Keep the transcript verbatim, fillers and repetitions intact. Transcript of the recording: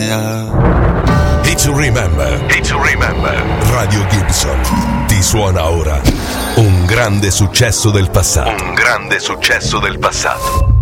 yeah. It's to remember, it's to remember. Radio Gibson ti suona ora un grande successo del passato. Un grande successo del passato.